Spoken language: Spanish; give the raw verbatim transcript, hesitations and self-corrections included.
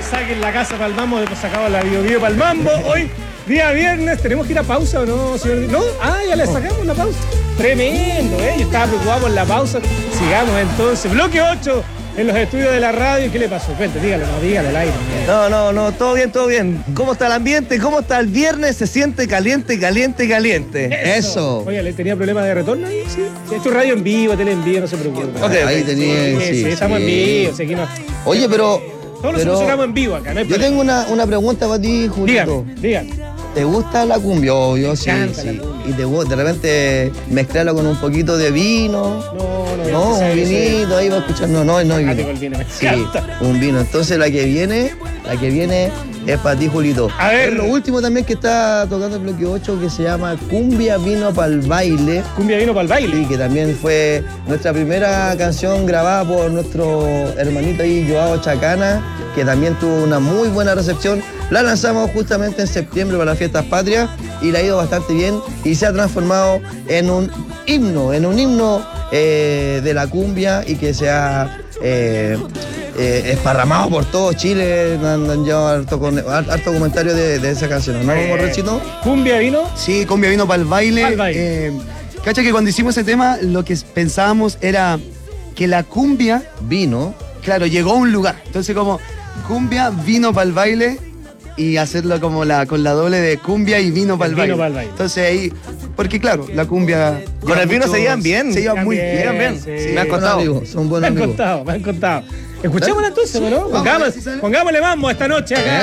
saquen la casa para el mambo, hemos sacado la video, video para el mambo. Hoy, día viernes, ¿tenemos que ir a pausa o no, señor? ¿No? Ah, ya le sacamos la pausa. Tremendo, ¿eh? Yo estaba preocupado por la pausa. Sigamos entonces. Bloque ocho en los estudios de la radio. ¿Qué le pasó? Cuente, dígale, no, dígale al aire. No, no, no, todo bien, todo bien. ¿Cómo está el ambiente? ¿Cómo está el viernes? Se siente caliente, caliente, caliente. Eso. Eso. Oye, ¿le tenía problemas de retorno ahí? Sí. Sí, esto es radio en vivo, tele en vivo, no se preocupe. Okay, ahí tenía, sí, sí, sí, sí, estamos sí. en vivo. Aquí no, Oye, pero... todos lo pero solucionamos en vivo acá, no hay yo problema. tengo una, una pregunta para ti, Julito. Dígame, dígame. ¿Te gusta la cumbia? Obvio, sí, encanta la sí. cumbia. Y te, gu- de repente mezclarlo con un poquito de vino. No, no, No, un vinito ahí va a escuchar. No, no, no hay Ah, vino. tengo el vino, me Sí, encanta. un vino. Entonces la que viene, la que viene es para ti, Julito. A ver. Es lo último también que está tocando el bloque ocho, que se llama Cumbia Vino para el Baile. Cumbia vino para el baile. Y que también fue nuestra primera canción grabada por nuestro hermanito ahí, Joao Chacana, que también tuvo una muy buena recepción. La lanzamos justamente en septiembre para las fiestas patrias y le ha ido bastante bien y se ha transformado en un himno, en un himno eh, de la cumbia y que se ha eh, eh, esparramado por todo Chile. Han, han llevado harto, con, harto comentario de, de esa canción, ¿no, Morrecito? Cumbia vino. Sí, cumbia vino para el baile. Pa'l baile. Eh, cacha que cuando hicimos ese tema, lo que pensábamos era que la cumbia, Vino. claro, llegó a un lugar. Entonces como cumbia vino para el baile y hacerlo como la con la doble de cumbia y vino para el vino baile. pa'l baile. Entonces ahí, porque claro, la cumbia... Con el vino se llevan bien. Se llevan muy Bien, bien. bien. sí. Me han Buenos contado. amigos, son Me buenos han amigos. contado, me han contado. Escuchémosla entonces, ¿no? Vamos, Pongamos, a ver si sale. pongámosle mambo esta noche acá.